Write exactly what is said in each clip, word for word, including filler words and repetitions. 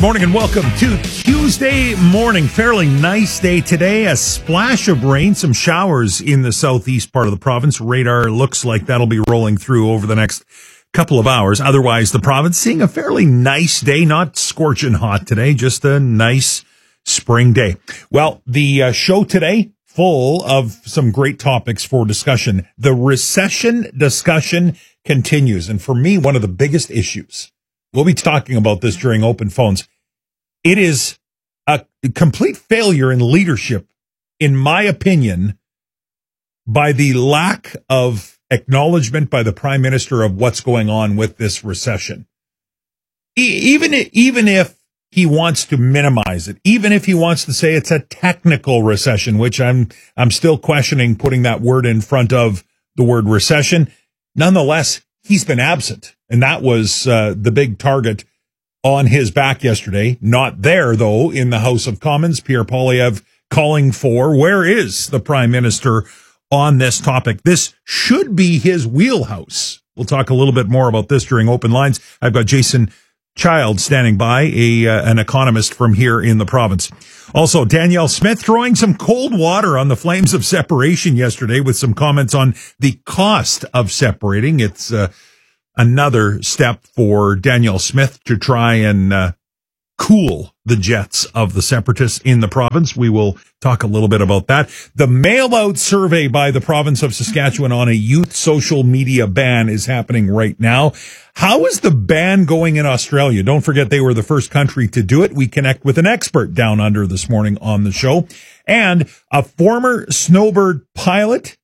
morning and welcome to Tuesday morning. Fairly nice day today. A splash of rain, some showers in the southeast part of the province. Radar looks like that'll be rolling through over the next couple of hours. Otherwise, the province seeing a fairly nice day, not scorching hot today, just a nice spring day. Well, the uh, show today, full of some great topics for discussion. The recession discussion continues. And for me, one of the biggest issues, we'll be talking about this during open phones. It is a complete failure in leadership, in my opinion, by the lack of acknowledgement by the Prime Minister of what's going on with this recession. E- even, even if he wants to minimize it, even if he wants to say it's a technical recession, which I'm I'm still questioning putting that word in front of the word recession, nonetheless, he's been absent. And that was uh, the big target on his back yesterday. Not there, though, in the House of Commons. Pierre Poilievre calling for, where is the Prime Minister on this topic? This should be his wheelhouse. We'll talk a little bit more about this during open lines. I've got Jason Child standing by, a uh, an economist from here in the province. Also, Danielle Smith throwing some cold water on the flames of separation yesterday with some comments on the cost of separating. It's uh, another step for Danielle Smith to try and uh, cool the jets of the separatists in the province. We will talk a little bit about that. The mail-out survey by the province of Saskatchewan on a youth social media ban is happening right now. How is the ban going in Australia? Don't forget they were the first country to do it. We connect with an expert down under this morning on the show. And a former Snowbird pilot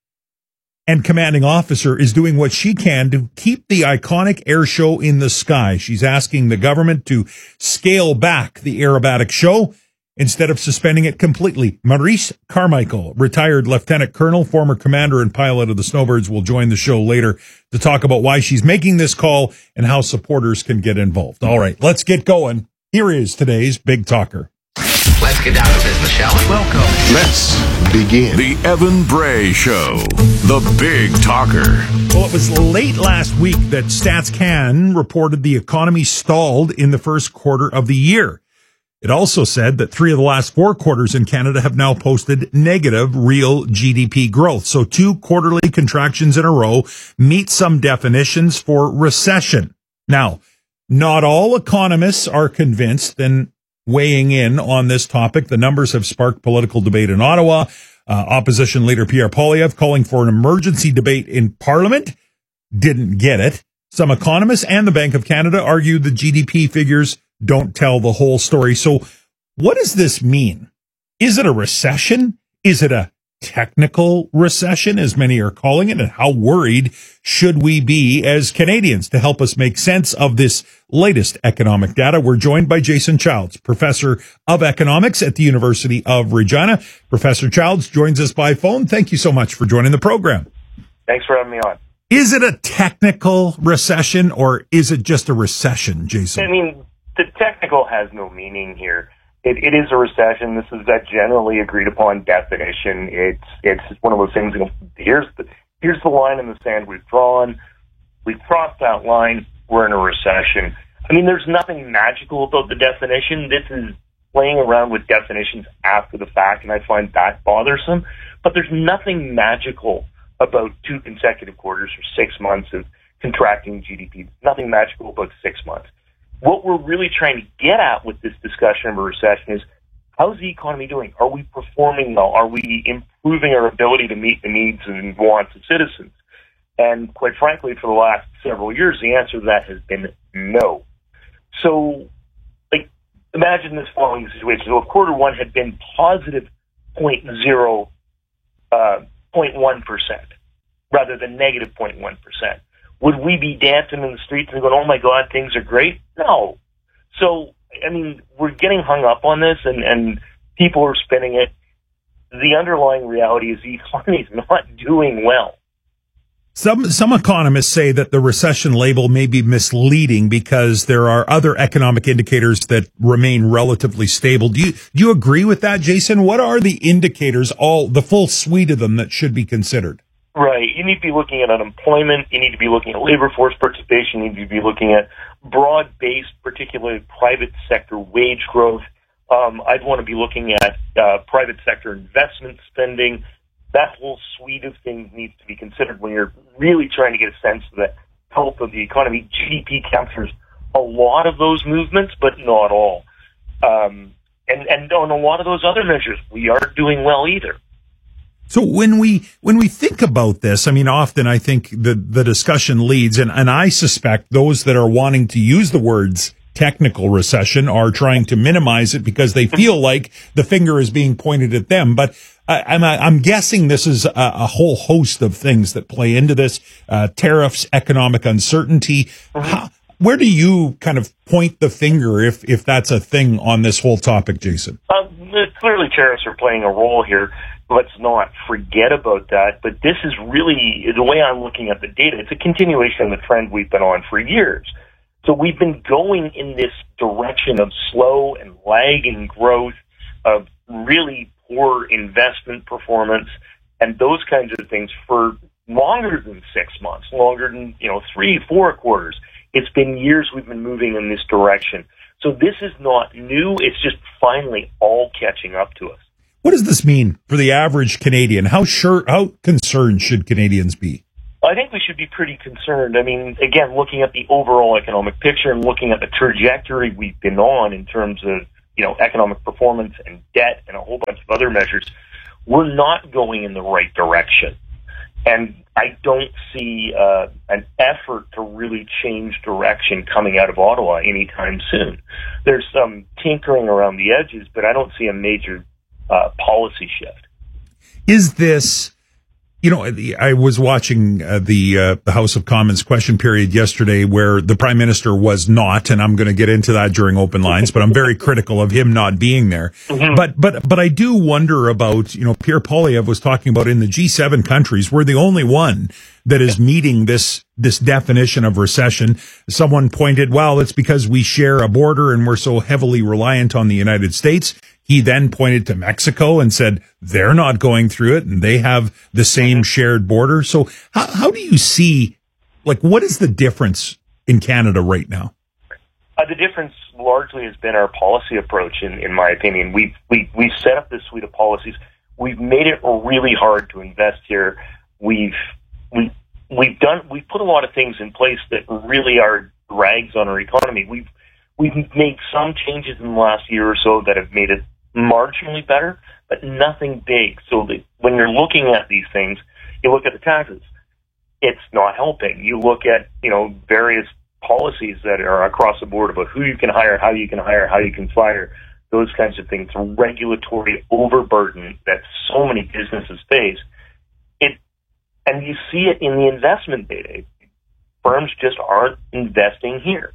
and commanding officer is doing what she can to keep the iconic air show in the sky. She's asking the government to scale back the aerobatic show instead of suspending it completely. Maurice Carmichael, retired lieutenant colonel, former commander and pilot of the Snowbirds, will join the show later to talk about why she's making this call and how supporters can get involved. All right, let's get going. Here is today's Big Talker. Let's get down to business, shall we? Welcome. Let's begin. The Evan Bray Show, the Big Talker. Well, it was late last week that StatsCan reported the economy stalled in the first quarter of the year. It also said that three of the last four quarters in Canada have now posted negative real G D P growth. So two quarterly contractions in a row meet some definitions for recession. Now, not all economists are convinced, and weighing in on this topic, the numbers have sparked political debate in Ottawa. Uh, opposition leader Pierre Poilievre calling for an emergency debate in Parliament. Didn't get it. Some economists and the Bank of Canada argue the G D P figures don't tell the whole story. So what does this mean? Is it a recession? Is it a technical recession, as many are calling it? And how worried should we be as Canadians? To help us make sense of this latest economic data, we're joined by Jason Childs, professor of economics at the University of Regina. Professor Childs joins us by phone. Thank you so much for joining the program. Thanks for having me on. Is it a technical recession or is it just a recession, Jason? I mean, the technical has no meaning here. It, it is a recession. This is that generally agreed upon definition. It's it's one of those things. You know, here's the here's the line in the sand we've drawn. We've crossed that line. We're in a recession. I mean, there's nothing magical about the definition. This is playing around with definitions after the fact, and I find that bothersome. But there's nothing magical about two consecutive quarters or six months of contracting G D P. There's nothing magical about six months. What we're really trying to get at with this discussion of a recession is, how's the economy doing? Are we performing well? Are we improving our ability to meet the needs and wants of citizens? And quite frankly, for the last several years, the answer to that has been no. So, like, imagine this following situation. So if quarter one had been positive zero point zero, uh, zero point one percent rather than negative zero point one percent, would we be dancing in the streets and going, oh my God, things are great? No. So, I mean, we're getting hung up on this and, and people are spinning it. The underlying reality is the economy is not doing well. Some some economists say that the recession label may be misleading because there are other economic indicators that remain relatively stable. Do you do you agree with that, Jason? What are the indicators, all the full suite of them, that should be considered? Right. You need to be looking at unemployment. You need to be looking at labor force participation. You need to be looking at broad-based, particularly private sector wage growth. Um, I'd want to be looking at uh, private sector investment spending. That whole suite of things needs to be considered when you're really trying to get a sense of the health of the economy. G D P captures a lot of those movements, but not all. Um, and, and on a lot of those other measures, we aren't doing well either. So when we when we think about this, I mean, often I think the, the discussion leads, and, and I suspect those that are wanting to use the words technical recession are trying to minimize it because they feel like the finger is being pointed at them. But I, I'm, I'm guessing this is a, a whole host of things that play into this, uh, tariffs, economic uncertainty. Mm-hmm. How, where do you kind of point the finger if, if that's a thing on this whole topic, Jason? Uh, clearly tariffs are playing a role here. Let's not forget about that. But this is really, the way I'm looking at the data, it's a continuation of the trend we've been on for years. So we've been going in this direction of slow and lagging growth, of really poor investment performance, and those kinds of things for longer than six months, longer than, you know, three, four quarters. It's been years we've been moving in this direction. So this is not new. It's just finally all catching up to us. What does this mean for the average Canadian? How sure, how concerned should Canadians be? I think we should be pretty concerned. I mean, again, looking at the overall economic picture and looking at the trajectory we've been on in terms of, you know, economic performance and debt and a whole bunch of other measures, we're not going in the right direction. And I don't see uh, an effort to really change direction coming out of Ottawa anytime soon. There's some tinkering around the edges, but I don't see a major uh, policy shift. Is this... You know, I was watching uh, the uh, the House of Commons question period yesterday where the Prime Minister was not, and I'm going to get into that during open lines, but I'm very critical of him not being there. Mm-hmm. But but but I do wonder about, you know, Pierre Poilievre was talking about in the G seven countries, we're the only one that is meeting this this definition of recession. Someone pointed, well, it's because we share a border and we're so heavily reliant on the United States. He then pointed to Mexico and said they're not going through it and they have the same shared border. So how, how do you see, like, what is the difference in Canada right now? Uh, the difference largely has been our policy approach, in, in my opinion. We've, we, we've set up this suite of policies. We've made it really hard to invest here. We've, we, we've done, we've put a lot of things in place that really are drags on our economy. We've, we've made some changes in the last year or so that have made it marginally better, but nothing big. So that when you're looking at these things, you look at the taxes, it's not helping. You look at, you know, various policies that are across the board about who you can hire, how you can hire, how you can fire, those kinds of things, regulatory overburden that so many businesses face. It, and you see it in the investment data. Firms just aren't investing here.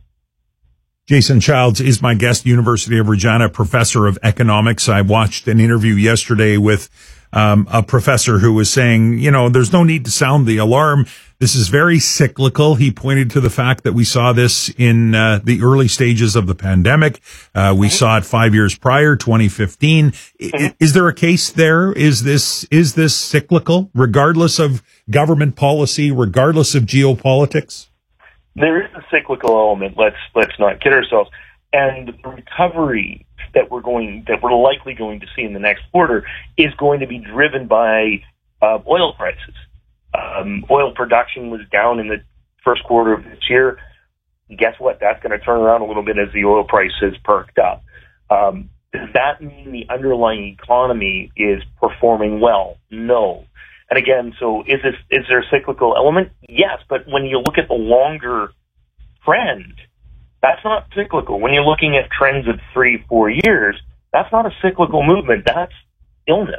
Jason Childs is my guest, University of Regina professor of economics. I watched an interview yesterday with um, a professor who was saying, you know, there's no need to sound the alarm. This is very cyclical. He pointed to the fact that we saw this in uh, the early stages of the pandemic. Uh, we saw it five years prior, twenty fifteen. Is, is there a case there? Is this is this cyclical, regardless of government policy, regardless of geopolitics? There is a cyclical element. Let's let's not kid ourselves. And the recovery that we're going that we're likely going to see in the next quarter is going to be driven by uh, oil prices. Um, oil production was down in the first quarter of this year. Guess what? That's going to turn around a little bit as the oil price has perked up. Um, does that mean the underlying economy is performing well? No. And again, so is this, is there a cyclical element? Yes, but when you look at the longer trend, that's not cyclical. When you're looking at trends of three, four years, that's not a cyclical movement. That's illness.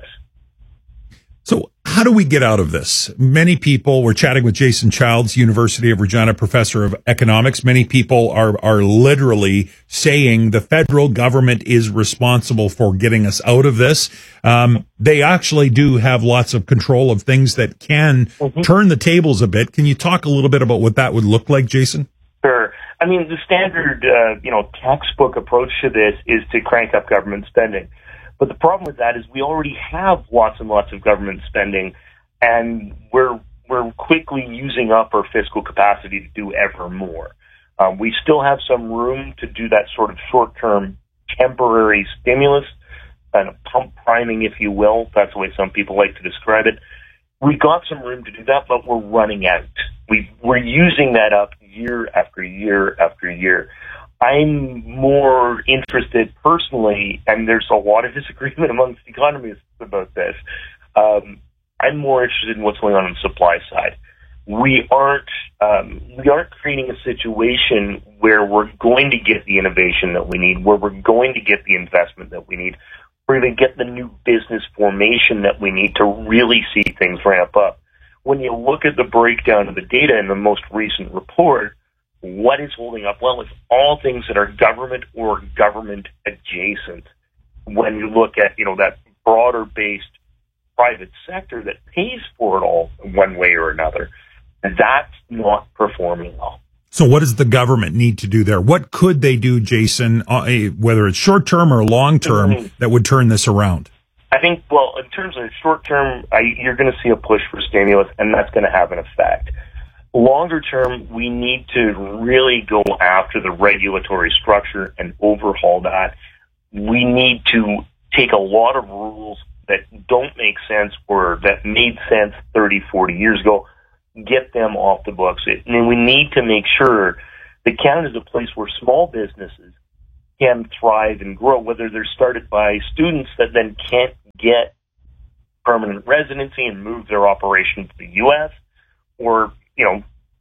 So how do we get out of this? Many people, we're chatting with Jason Childs, University of Regina professor of economics. Many people are, are literally saying the federal government is responsible for getting us out of this. Um, they actually do have lots of control of things that can mm-hmm. turn the tables a bit. Can you talk a little bit about what that would look like, Jason? Sure. I mean, the standard, uh, you know, textbook approach to this is to crank up government spending. But the problem with that is we already have lots and lots of government spending, and we're we're quickly using up our fiscal capacity to do ever more. Um, we still have some room to do that sort of short-term temporary stimulus, kind of pump priming, if you will. That's the way some people like to describe it. We've got some room to do that, but we're running out. We, we're using that up year after year after year. I'm more interested personally, and there's a lot of disagreement amongst economists about this. Um, I'm more interested in what's going on on the supply side. We aren't um, we aren't creating a situation where we're going to get the innovation that we need, where we're going to get the investment that we need, we're going to get the new business formation that we need to really see things ramp up. When you look at the breakdown of the data in the most recent report, what is holding up well is all things that are government or government adjacent. When you look at, you know, that broader based private sector that pays for it all one way or another, that's not performing well. So what does the government need to do there? What could they do, Jason, uh, whether it's short term or long term, mm-hmm. that would turn this around? I think, well, in terms of short term, I, you're going to see a push for stimulus, and that's going to have an effect. Longer term, we need to really go after the regulatory structure and overhaul that. We need to take a lot of rules that don't make sense or that made sense thirty, forty years ago, get them off the books. And we need to make sure that Canada is a place where small businesses can thrive and grow, whether they're started by students that then can't get permanent residency and move their operation to the U S, or, you know,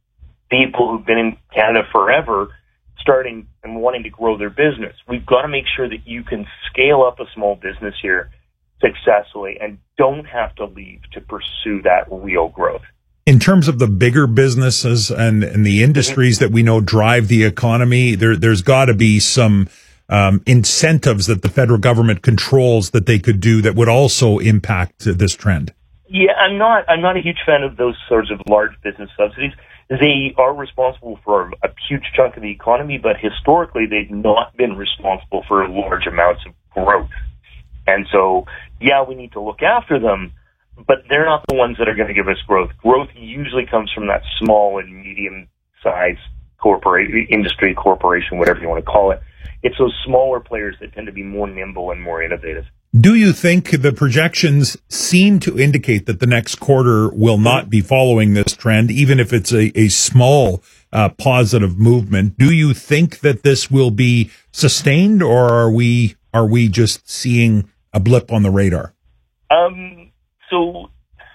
people who've been in Canada forever starting and wanting to grow their business. We've got to make sure that you can scale up a small business here successfully and don't have to leave to pursue that real growth. In terms of the bigger businesses and, and the industries that we know drive the economy, there, there's got to be some um, incentives that the federal government controls that they could do that would also impact this trend. Yeah, I'm not. I'm not a huge fan of those sorts of large business subsidies. They are responsible for a huge chunk of the economy, but historically they've not been responsible for large amounts of growth. And so, yeah, we need to look after them, but they're not the ones that are going to give us growth. Growth usually comes from that small and medium-sized corporate industry, corporation, whatever you want to call it. It's those smaller players that tend to be more nimble and more innovative. Do you think the projections seem to indicate that the next quarter will not be following this trend, even if it's a, a small uh, positive movement? Do you think that this will be sustained, or are we are we just seeing a blip on the radar? Um. So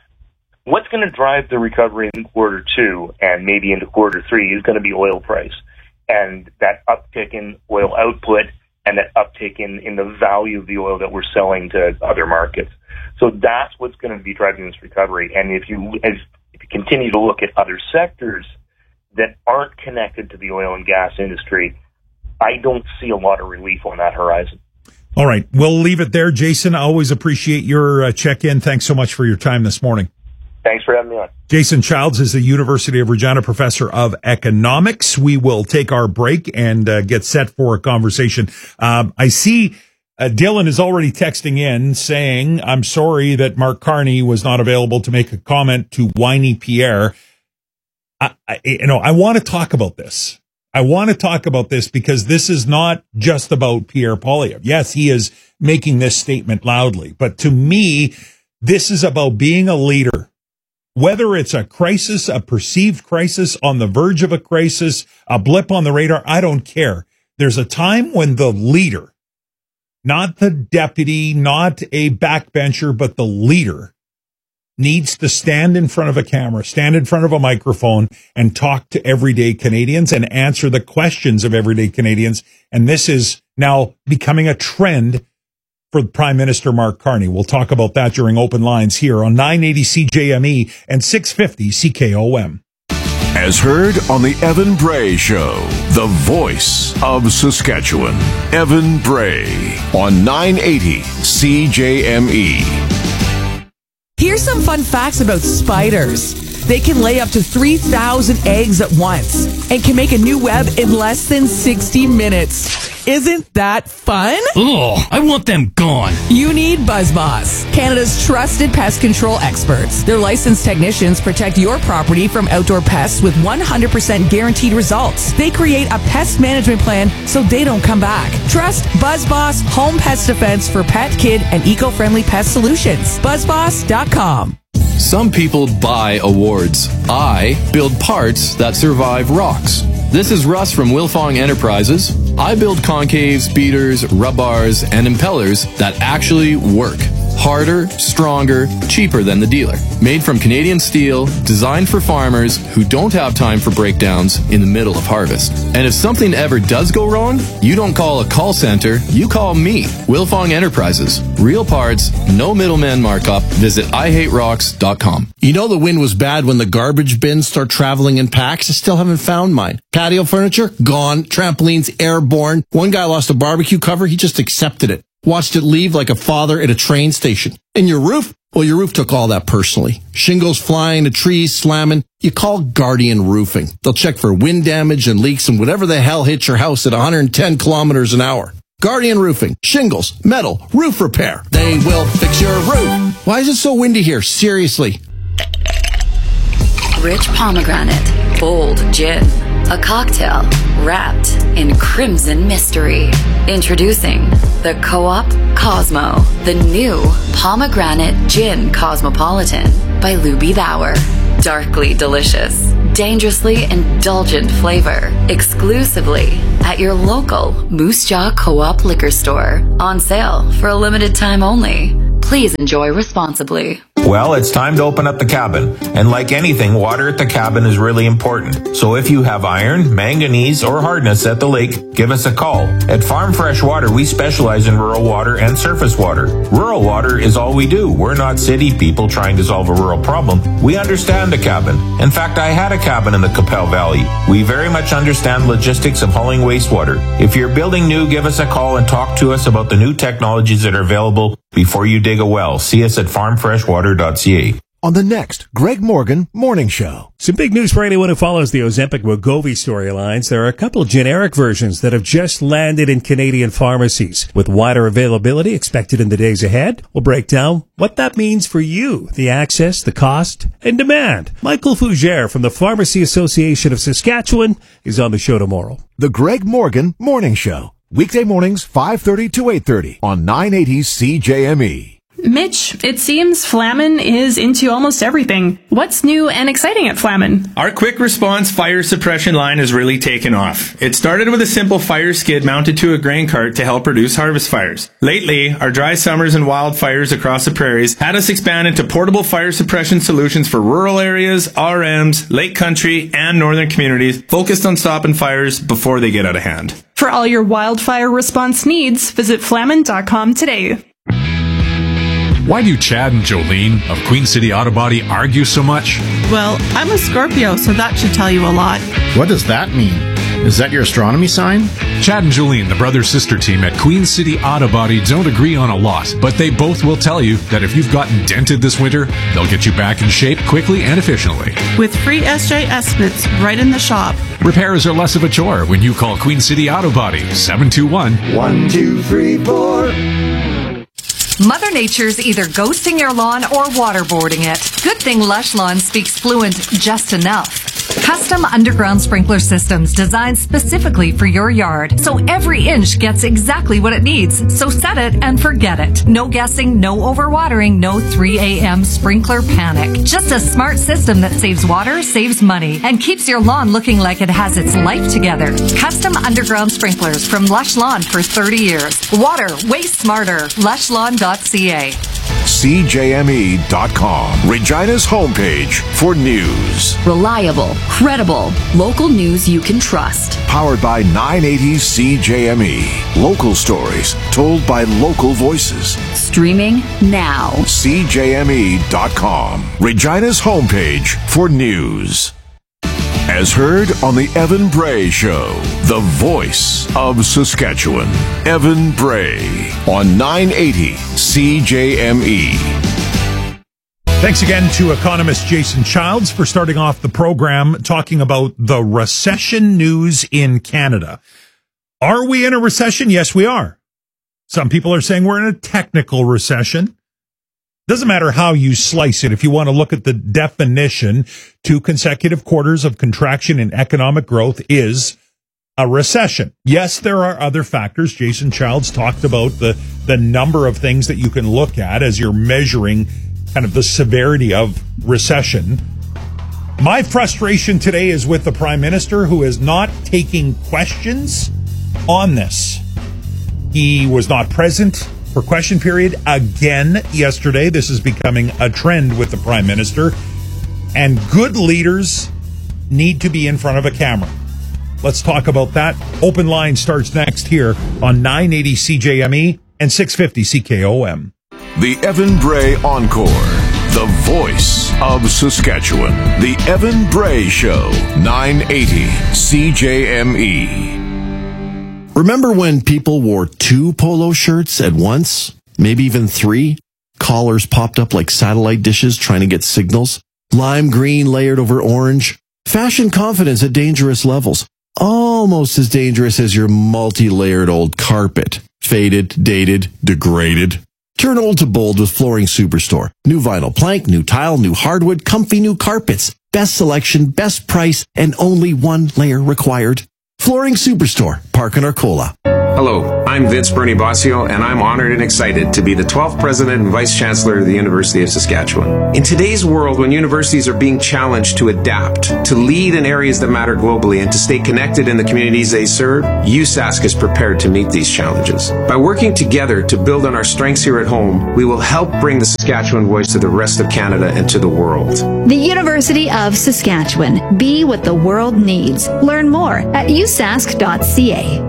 what's going to drive the recovery in quarter two and maybe into quarter three is going to be oil price, and that uptick in oil output and that uptick in, in the value of the oil that we're selling to other markets. So that's what's going to be driving this recovery. And if you, as, if you continue to look at other sectors that aren't connected to the oil and gas industry, I don't see a lot of relief on that horizon. All right. We'll leave it there. Jason, I always appreciate your uh, check-in. Thanks so much for your time this morning. Thanks for having me on. Jason Childs is the University of Regina professor of economics. We will take our break and uh, get set for a conversation. Um, I see uh, Dylan is already texting in saying, I'm sorry that Mark Carney was not available to make a comment to Whiny Pierre. I, I, you know, I want to talk about this. I want to talk about this because this is not just about Pierre Poilievre. Yes, he is making this statement loudly, but to me, this is about being a leader. Whether it's a crisis, a perceived crisis, on the verge of a crisis, a blip on the radar, I don't care. There's a time when the leader, not the deputy, not a backbencher, but the leader needs to stand in front of a camera, stand in front of a microphone and talk to everyday Canadians and answer the questions of everyday Canadians. And this is now becoming a trend for Prime Minister Mark Carney. We'll talk about that during Open Lines here on nine eighty C J M E and six fifty C K O M. As heard on the Evan Bray Show, the voice of Saskatchewan. Evan Bray on nine eighty C J M E. Here's some fun facts about spiders. They can lay up to three thousand eggs at once and can make a new web in less than sixty minutes. Isn't that fun? Ugh, I want them gone. You need BuzzBoss, Canada's trusted pest control experts. Their licensed technicians protect your property from outdoor pests with one hundred percent guaranteed results. They create a pest management plan so they don't come back. Trust BuzzBoss Home Pest Defense for pet, kid, and eco-friendly pest solutions. buzz boss dot com. Some people buy awards. I build parts that survive rocks. This is Russ from Wilfong Enterprises. I build concaves, beaters, rub bars, and impellers that actually work. Harder, stronger, cheaper than the dealer. Made from Canadian steel, designed for farmers who don't have time for breakdowns in the middle of harvest. And if something ever does go wrong, you don't call a call center, you call me. Wilfong Enterprises. Real parts, no middleman markup. Visit I hate rocks dot com. You know the wind was bad when the garbage bins start traveling in packs? I still haven't found mine. Patio furniture? Gone. Trampolines? Airborne. One guy lost a barbecue cover. He just accepted it. Watched it leave like a father at a train station. And your roof? Well, your roof took all that personally. Shingles flying, the trees slamming. You call Guardian Roofing. They'll check for wind damage and leaks and whatever the hell hits your house at one hundred ten kilometers an hour. Guardian Roofing. Shingles, metal, roof repair. They will fix your roof. Why is it so windy here? Seriously. Rich pomegranate, bold gin, a cocktail wrapped in crimson mystery. Introducing the Co-op Cosmo, the new pomegranate gin cosmopolitan by Luby Bauer. Darkly delicious, dangerously indulgent flavor, exclusively at your local Moose Jaw Co-op liquor store. On sale for a limited time only. Please enjoy responsibly. Well, it's time to open up the cabin. And like anything, water at the cabin is really important. So if you have iron, manganese, or hardness at the lake, give us a call. At Farm Fresh Water, we specialize in rural water and surface water. Rural water is all we do. We're not city people trying to solve a rural problem. We understand a cabin. In fact, I had a cabin in the Qu'Appelle Valley. We very much understand logistics of hauling wastewater. If you're building new, give us a call and talk to us about the new technologies that are available before you dig a well. See us at farm fresh water dot c a. On the next Greg Morgan Morning Show. Some big news for anyone who follows the Ozempic-Wegovy storylines. There are a couple of generic versions that have just landed in Canadian pharmacies. With wider availability expected in the days ahead, we'll break down what that means for you, the access, the cost, and demand. Michael Fougere from the Pharmacy Association of Saskatchewan is on the show tomorrow. The Greg Morgan Morning Show. Weekday mornings, five thirty to eight thirty on nine eighty C J M E. Mitch, it seems Flamin is into almost everything. What's new and exciting at Flamin? Our quick response fire suppression line has really taken off. It started with a simple fire skid mounted to a grain cart to help reduce harvest fires. Lately, our dry summers and wildfires across the prairies had us expand into portable fire suppression solutions for rural areas, R Ms, lake country, and northern communities focused on stopping fires before they get out of hand. For all your wildfire response needs, visit flamin dot com today. Why do Chad and Jolene of Queen City Auto Body argue so much? Well, I'm a Scorpio, so that should tell you a lot. What does that mean? Is that your astronomy sign? Chad and Jolene, the brother-sister team at Queen City Auto Body, don't agree on a lot, but they both will tell you that if you've gotten dented this winter, they'll get you back in shape quickly and efficiently. With free S J estimates right in the shop. Repairs are less of a chore when you call Queen City Auto Body, seven two one, one two three four. Mother Nature's either ghosting your lawn or waterboarding it. Good thing Lush Lawn speaks fluent just enough. Custom underground sprinkler systems designed specifically for your yard, so every inch gets exactly what it needs. So set it and forget it. No guessing, no overwatering, no three a.m. sprinkler panic. Just a smart system that saves water, saves money, and keeps your lawn looking like it has its life together. Custom underground sprinklers from Lush Lawn for thirty years. Water, waste smarter. lush lawn dot c a. C J M E dot com, Regina's homepage for news. Reliable, credible, local news you can trust. Powered by nine eighty C J M E. Local stories told by local voices. Streaming now. C J M E dot com, Regina's homepage for news. As heard on the Evan Bray Show, the voice of Saskatchewan, Evan Bray, on nine eighty C J M E. Thanks again to economist Jason Childs for starting off the program talking about the recession news in Canada. Are we in a recession? Yes, we are. Some people are saying we're in a technical recession. Doesn't matter how you slice it. If you want to look at the definition, two consecutive quarters of contraction in economic growth is a recession. Yes, there are other factors. Jason Childs talked about the, the number of things that you can look at as you're measuring kind of the severity of recession. My frustration today is with the Prime Minister, who is not taking questions on this. He was not present for question period again yesterday. This is becoming a trend with the Prime Minister. And good leaders need to be in front of a camera. Let's talk about that. Open Line starts next here on nine eighty C J M E and six fifty C K O M. The Evan Bray Encore, the voice of Saskatchewan. The Evan Bray Show, nine eighty C J M E. Remember when people wore two polo shirts at once? Maybe even three? Collars popped up like satellite dishes trying to get signals? Lime green layered over orange? Fashion confidence at dangerous levels. Almost as dangerous as your multi-layered old carpet. Faded, dated, degraded. Turn old to bold with Flooring Superstore. New vinyl plank, new tile, new hardwood, comfy new carpets. Best selection, best price, and only one layer required. Flooring Superstore, Park and Arcola. Hello, I'm Vince Bernie Bossio, and I'm honored and excited to be the twelfth President and Vice Chancellor of the University of Saskatchewan. In today's world, when universities are being challenged to adapt, to lead in areas that matter globally, and to stay connected in the communities they serve, U S A S C is prepared to meet these challenges. By working together to build on our strengths here at home, we will help bring the Saskatchewan voice to the rest of Canada and to the world. The University of Saskatchewan. Be what the world needs. Learn more at u sask dot c a.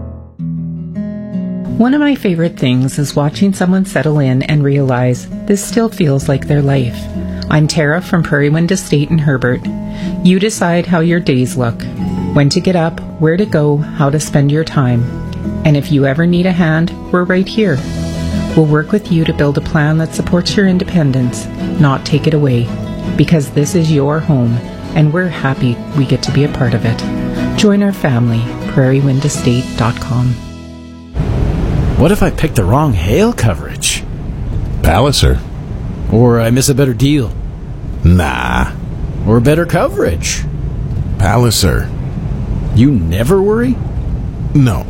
One of my favorite things is watching someone settle in and realize this still feels like their life. I'm Tara from Prairie Wind Estate in Herbert. You decide how your days look, when to get up, where to go, how to spend your time. And if you ever need a hand, we're right here. We'll work with you to build a plan that supports your independence, not take it away. Because this is your home, and we're happy we get to be a part of it. Join our family, prairie wind estate dot com. What if I pick the wrong hail coverage? Palliser. Or I miss a better deal? Nah. Or better coverage? Palliser. You never worry? No.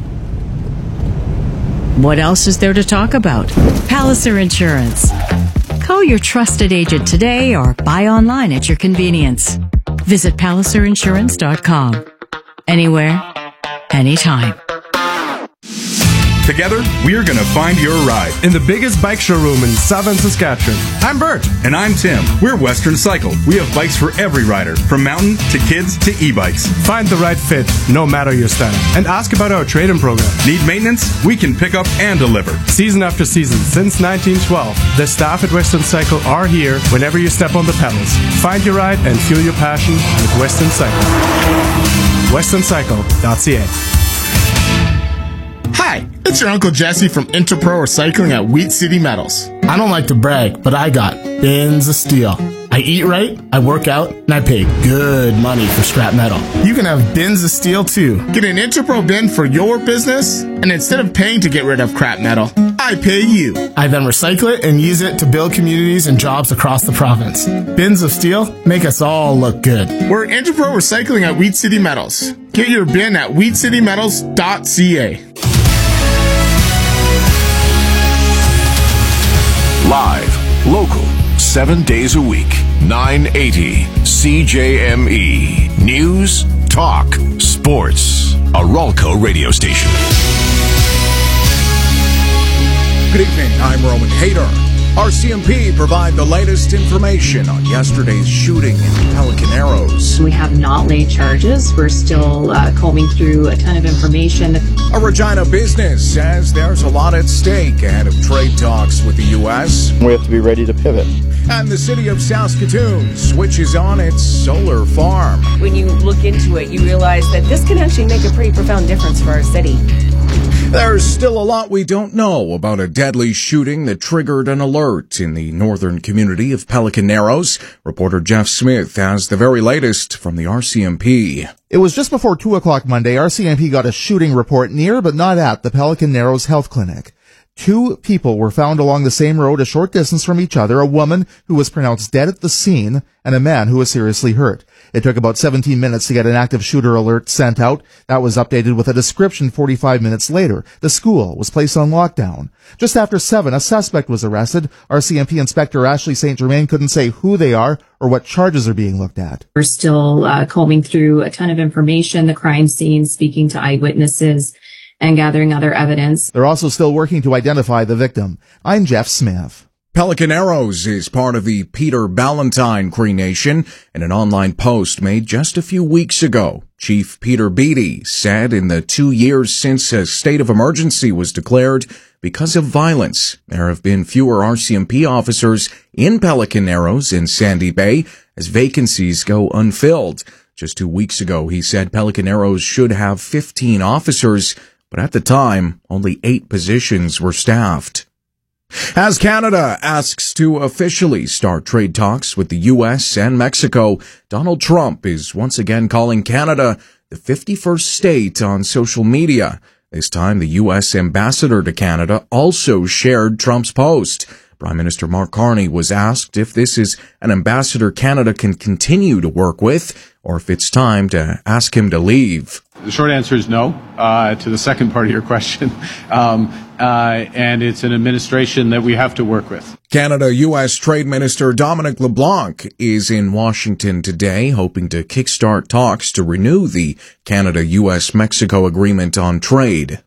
What else is there to talk about? Palliser Insurance. Call your trusted agent today or buy online at your convenience. Visit palliser insurance dot com. Anywhere, anytime. Together, we're going to find your ride in the biggest bike showroom in southern Saskatchewan. I'm Bert. And I'm Tim. We're Western Cycle. We have bikes for every rider, from mountain to kids to e-bikes. Find the right fit, no matter your style. And ask about our trade-in program. Need maintenance? We can pick up and deliver. Season after season, since nineteen twelve, the staff at Western Cycle are here whenever you step on the pedals. Find your ride and fuel your passion with Western Cycle. western cycle dot c a. Hi, it's your Uncle Jesse from Interpro Recycling at Wheat City Metals. I don't like to brag, but I got bins of steel. I eat right, I work out, and I pay good money for scrap metal. You can have bins of steel too. Get an Interpro bin for your business, and instead of paying to get rid of crap metal, I pay you. I then recycle it and use it to build communities and jobs across the province. Bins of steel make us all look good. We're Interpro Recycling at Wheat City Metals. Get your bin at wheat city metals dot c a. Live, local, seven days a week, nine eighty C J M E. News, talk, sports. A Ralco radio station. Good evening, I'm Roman Hayter. R C M P provide the latest information on yesterday's shooting in Pelican Arrows. We have not laid charges. We're still uh, combing through a ton of information. A Regina business says there's a lot at stake ahead of trade talks with the U S. We have to be ready to pivot. And the city of Saskatoon switches on its solar farm. When you look into it, you realize that this can actually make a pretty profound difference for our city. There's still a lot we don't know about a deadly shooting that triggered an alert in the northern community of Pelican Narrows. Reporter Jeff Smith has the very latest from the R C M P. It was just before two o'clock Monday. R C M P got a shooting report near but not at the Pelican Narrows Health Clinic. Two people were found along the same road a short distance from each other, a woman who was pronounced dead at the scene and a man who was seriously hurt. It took about seventeen minutes to get an active shooter alert sent out. That was updated with a description forty-five minutes later. The school was placed on lockdown. Just after seven, a suspect was arrested. R C M P Inspector Ashley Saint Germain couldn't say who they are or what charges are being looked at. We're still uh, combing through a ton of information, the crime scene, speaking to eyewitnesses, and gathering other evidence. They're also still working to identify the victim. I'm Jeff Smith. Pelican Narrows is part of the Peter Ballantine Cree Nation. In an online post made just a few weeks ago, Chief Peter Beattie said in the two years since a state of emergency was declared because of violence, there have been fewer R C M P officers in Pelican Narrows and Sandy Bay as vacancies go unfilled. Just two weeks ago, he said Pelican Narrows should have fifteen officers, but at the time, only eight positions were staffed. As Canada asks to officially start trade talks with the U S and Mexico, Donald Trump is once again calling Canada the fifty-first state on social media. This time, the U S ambassador to Canada also shared Trump's post. Prime Minister Mark Carney was asked if this is an ambassador Canada can continue to work with, or if it's time to ask him to leave. The short answer is no, uh, to the second part of your question. Um, uh, and it's an administration that we have to work with. Canada-U S Trade Minister Dominic LeBlanc is in Washington today, hoping to kickstart talks to renew the Canada-U S Mexico agreement on trade.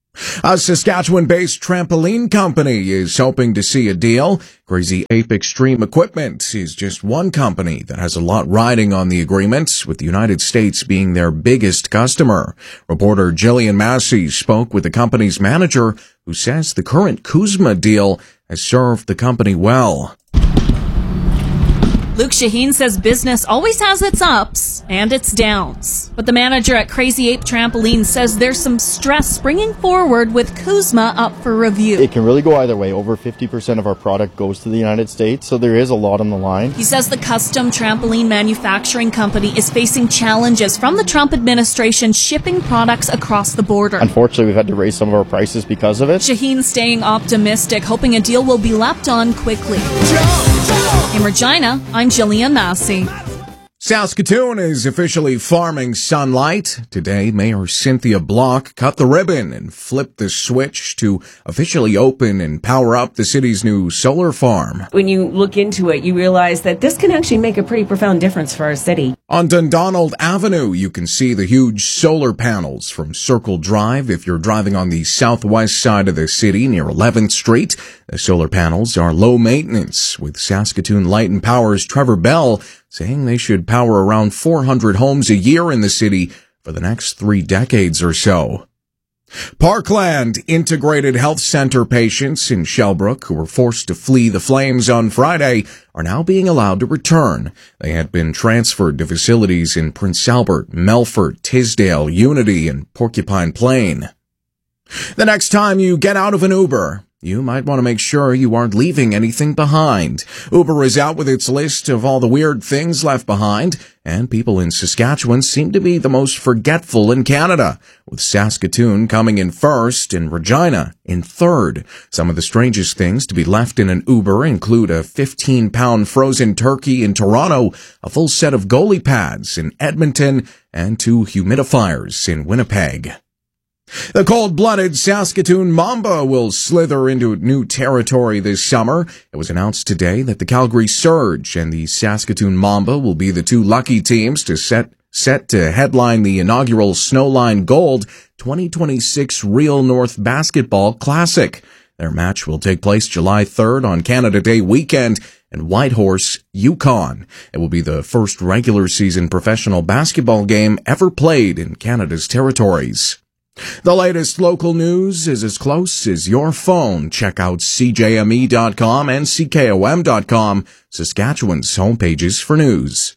A Saskatchewan-based trampoline company is hoping to see a deal. Crazy Ape Extreme Equipment is just one company that has a lot riding on the agreement, with the United States being their biggest customer. Reporter Jillian Massey spoke with the company's manager, who says the current Kuzma deal has served the company well. Luke Shaheen says business always has its ups and its downs. But the manager at Crazy Ape Trampoline says there's some stress bringing forward with Kuzma up for review. It can really go either way. Over fifty percent of our product goes to the United States, so there is a lot on the line. He says the custom trampoline manufacturing company is facing challenges from the Trump administration shipping products across the border. Unfortunately, we've had to raise some of our prices because of it. Shaheen staying optimistic, hoping a deal will be lapped on quickly. In Regina, I'm Jillian Massey. Saskatoon is officially farming sunlight. Today, Mayor Cynthia Block cut the ribbon and flipped the switch to officially open and power up the city's new solar farm. When you look into it, you realize that this can actually make a pretty profound difference for our city. On Dundonald Avenue, you can see the huge solar panels from Circle Drive if you're driving on the southwest side of the city near eleventh Street. The solar panels are low maintenance, with Saskatoon Light and Power's Trevor Bell saying they should power around four hundred homes a year in the city for the next three decades or so. Parkland Integrated Health Center patients in Shellbrook who were forced to flee the flames on Friday are now being allowed to return. They had been transferred to facilities in Prince Albert, Melfort, Tisdale, Unity, and Porcupine Plain. The next time you get out of an Uber, you might want to make sure you aren't leaving anything behind. Uber is out with its list of all the weird things left behind, and people in Saskatchewan seem to be the most forgetful in Canada, with Saskatoon coming in first and Regina in third. Some of the strangest things to be left in an Uber include a fifteen pound frozen turkey in Toronto, a full set of goalie pads in Edmonton, and two humidifiers in Winnipeg. The cold-blooded Saskatoon Mamba will slither into new territory this summer. It was announced today that the Calgary Surge and the Saskatoon Mamba will be the two lucky teams to set set to headline the inaugural Snowline Gold twenty twenty-six Real North Basketball Classic. Their match will take place July third on Canada Day weekend in Whitehorse, Yukon. It will be the first regular season professional basketball game ever played in Canada's territories. The latest local news is as close as your phone. Check out C J M E dot com and C K O M dot com, Saskatchewan's homepages for news.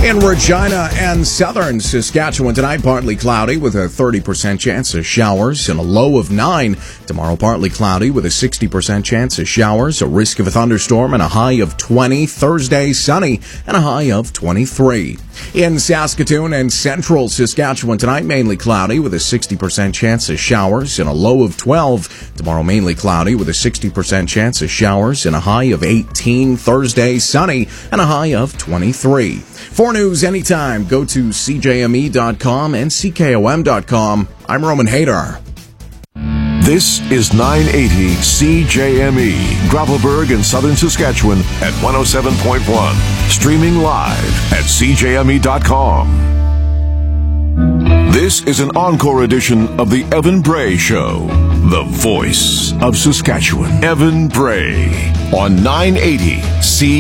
In Regina and southern Saskatchewan tonight, partly cloudy with a thirty percent chance of showers and a low of nine. Tomorrow, partly cloudy with a sixty percent chance of showers, a risk of a thunderstorm, and a high of twenty. Thursday, sunny and a high of twenty-three. In Saskatoon and central Saskatchewan tonight, mainly cloudy with a sixty percent chance of showers and a low of twelve. Tomorrow, mainly cloudy with a sixty percent chance of showers and a high of eighteen. Thursday, sunny and a high of twenty-three. For news anytime, go to C J M E dot com and C K O M dot com. I'm Roman Hadar. This is nine eighty C J M E, Gravelburg in southern Saskatchewan at one oh seven point one. Streaming live at C J M E dot com. This is an encore edition of the Evan Bray Show, the voice of Saskatchewan. Evan Bray on nine eighty C J M E.